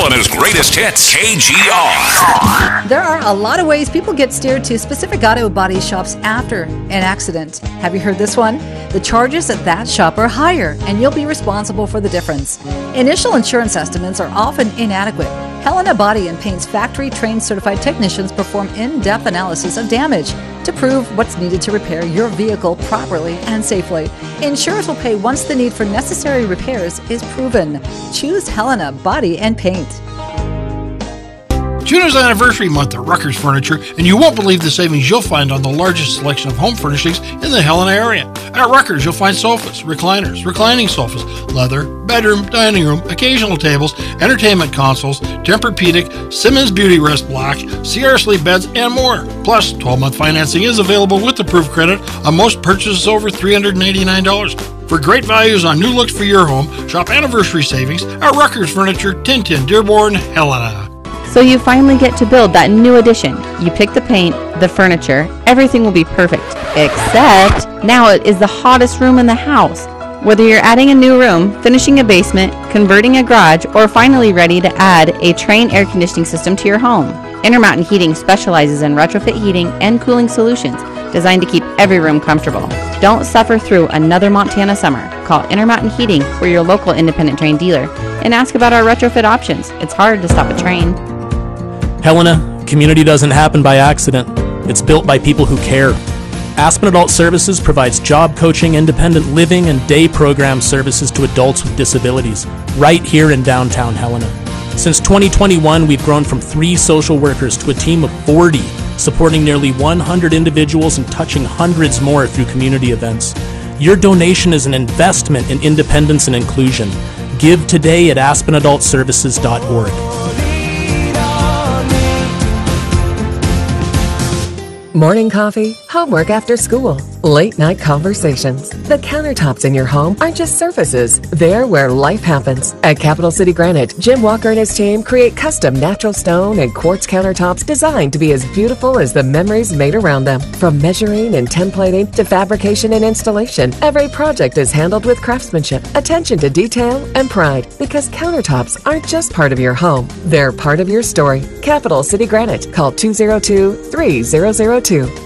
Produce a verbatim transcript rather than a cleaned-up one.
Helena's greatest hits, K G R. There are a lot of ways people get steered to specific auto body shops after an accident. Have you heard this one? The charges at that shop are higher, and you'll be responsible for the difference. Initial insurance estimates are often inadequate. Helena Body and Paint's factory-trained certified technicians perform in-depth analysis of damage to prove what's needed to repair your vehicle properly and safely. Insurers will pay once the need for necessary repairs is proven. Choose Helena Body and Paint. June is Anniversary Month at Rucker's Furniture, and you won't believe the savings you'll find on the largest selection of home furnishings in the Helena area. At Rucker's, you'll find sofas, recliners, reclining sofas, leather, bedroom, dining room, occasional tables, entertainment consoles, Tempur-Pedic, Simmons Beauty Rest Black, C R sleep beds, and more. Plus, twelve-month financing is available with approved credit on most purchases over three hundred ninety-nine dollars. For great values on new looks for your home, shop Anniversary Savings at Rucker's Furniture, ten ten Dearborn, Helena. So you finally get to build that new addition. You pick the paint, the furniture, everything will be perfect. Except now it is the hottest room in the house. Whether you're adding a new room, finishing a basement, converting a garage, or finally ready to add a Trane air conditioning system to your home, Intermountain Heating specializes in retrofit heating and cooling solutions designed to keep every room comfortable. Don't suffer through another Montana summer. Call Intermountain Heating for your local independent Trane dealer and ask about our retrofit options. It's hard to stop a Trane. Helena, community doesn't happen by accident. It's built by people who care. Aspen Adult Services provides job coaching, independent living, and day program services to adults with disabilities, right here in downtown Helena. Since twenty twenty-one, we've grown from three social workers to a team of forty, supporting nearly one hundred individuals and touching hundreds more through community events. Your donation is an investment in independence and inclusion. Give today at aspen adult services dot org. Morning coffee, homework after school, late night conversations. The countertops in your home aren't just surfaces. They're where life happens. At Capital City Granite, Jim Walker and his team create custom natural stone and quartz countertops designed to be as beautiful as the memories made around them. From measuring and templating to fabrication and installation, every project is handled with craftsmanship, attention to detail, and pride. Because countertops aren't just part of your home, they're part of your story. Capital City Granite. Call two oh two, three thousand two.